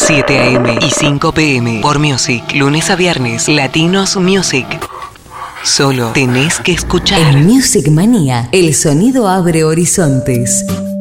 7 a.m. y 5 p.m. por Music. Lunes a viernes, Latinos Music. Solo tenés que escuchar. En Music Manía, el sonido abre horizontes.